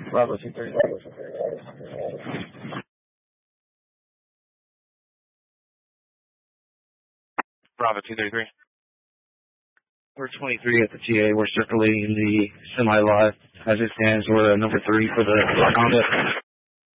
Bravo 233. Bravo 233. We're 23 at the TA. We're circulating the semi-live. As it stands, we're number 3 for the Honda.